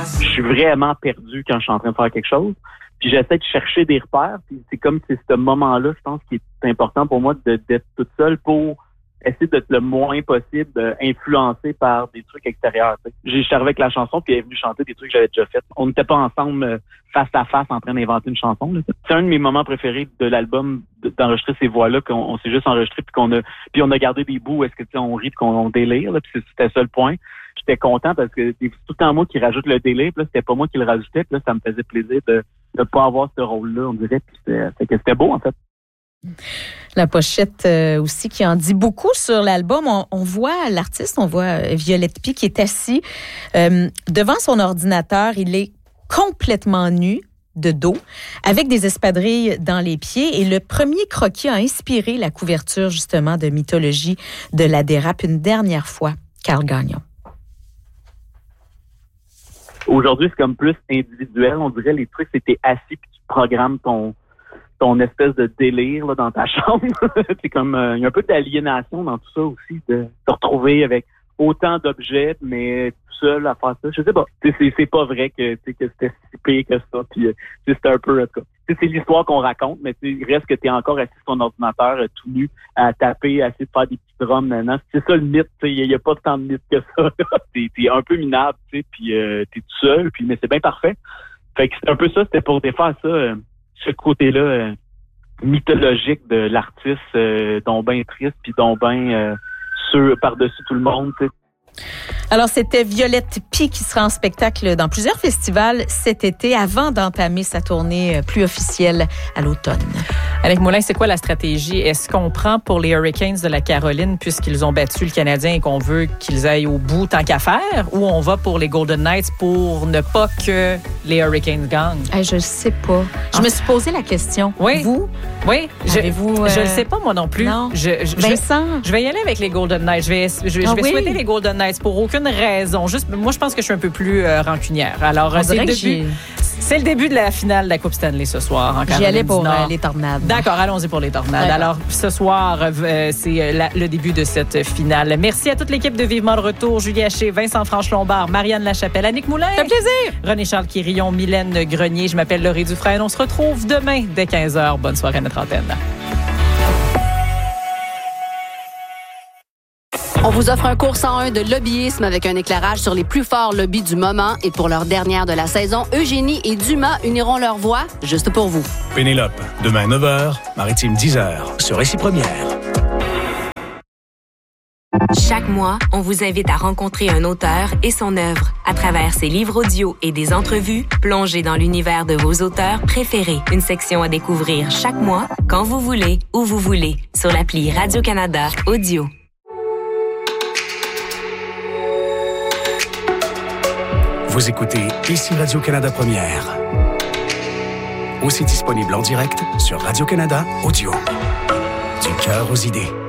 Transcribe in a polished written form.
Je suis vraiment perdu quand je suis en train de faire quelque chose. Puis j'essaie de chercher des repères. Puis c'est comme c'est ce moment-là, je pense, qui est important pour moi d'être toute seule pour essayer d'être le moins possible influencé par des trucs extérieurs. J'ai arrivé avec la chanson, puis elle est venue chanter des trucs que j'avais déjà fait. On n'était pas ensemble face à face en train d'inventer une chanson. Là. C'est un de mes moments préférés de l'album, d'enregistrer ces voix-là, qu'on s'est juste enregistré, puis on a gardé des bouts où est-ce que on rit, puis qu'on délire. Là, puis c'était ça le point. J'étais content parce que c'est tout le temps moi qui rajoute le délire, puis là, c'était pas moi qui le rajoutais, puis là, ça me faisait plaisir de ne pas avoir ce rôle-là, on dirait, puis c'était beau, en fait. La pochette aussi qui en dit beaucoup sur l'album. On voit l'artiste, on voit Violette Py qui est assis devant son ordinateur. Il est complètement nu de dos, avec des espadrilles dans les pieds. Et le premier croquis a inspiré la couverture justement de Mythologie de la dérape une dernière fois. Carl Gagnon. Aujourd'hui, c'est comme plus individuel. On dirait les trucs, c'était assis puis tu programmes ton espèce de délire là, dans ta chambre. C'est comme il y a un peu d'aliénation dans tout ça aussi, de se retrouver avec autant d'objets, mais tout seul à faire ça. Je sais pas. C'est pas vrai que c'était si pire que ça. Puis c'était un peu en tout cas. C'est l'histoire qu'on raconte, mais il reste que t'es encore assis sur ton ordinateur tout nu à taper, à essayer de faire des petits drums maintenant. C'est ça le mythe. Il y a pas tant de mythe que ça. T'es un peu minable, puis t'es tout seul, puis mais c'est bien parfait. Fait que c'est un peu ça. C'était pour défaire ça. Ce côté-là mythologique de l'artiste, dont ben triste, puis dont ben par-dessus tout le monde. T'sais. Alors, c'était Violette Py qui sera en spectacle dans plusieurs festivals cet été avant d'entamer sa tournée plus officielle à l'automne. Annick Moulin, c'est quoi la stratégie? Est-ce qu'on prend pour les Hurricanes de la Caroline puisqu'ils ont battu le Canadien et qu'on veut qu'ils aillent au bout tant qu'à faire? Ou on va pour les Golden Knights pour ne pas que les Hurricanes gagnent? Je ne sais pas. Je me suis posé la question. Oui. Vous? Oui. Avez-vous, je ne sais pas, moi non plus. Non. Vincent? Je vais y aller avec les Golden Knights. Je vais souhaiter les Golden Knights pour aucune raison. Juste, moi, je pense que je suis un peu plus rancunière. Alors, c'est le début de la finale de la Coupe Stanley ce soir en Caroline. J'y allais pour du Nord. les Tornades. D'accord, allons-y pour les Tornades. D'accord. Alors, ce soir, c'est le début de cette finale. Merci à toute l'équipe de Vivement le Retour. Julie Haché, Vincent Franche-Lombard, Marianne Lachapelle, Annick Moulin. Ça fait plaisir. René-Charles Quirillon, Mylène Grenier. Je m'appelle Laurie Dufresne. On se retrouve demain dès 15h. Bonne soirée à notre antenne. On vous offre un cours 101 de lobbyisme avec un éclairage sur les plus forts lobbies du moment. Et pour leur dernière de la saison, Eugénie et Dumas uniront leurs voix juste pour vous. Pénélope, demain 9h, Maritime 10h, sur Récit Première. Chaque mois, on vous invite à rencontrer un auteur et son œuvre. À travers ses livres audio et des entrevues, plongez dans l'univers de vos auteurs préférés. Une section à découvrir chaque mois, quand vous voulez, où vous voulez, sur l'appli Radio-Canada Audio. Vous écoutez ici Radio-Canada Première. Aussi disponible en direct sur Radio-Canada Audio. Du cœur aux idées.